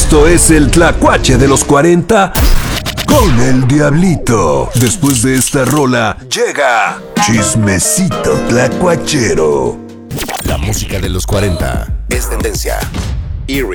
Esto es el Tlacuache de los 40 con el Diablito. Después de esta rola llega Chismecito Tlacuachero. La música de los 40 es tendencia.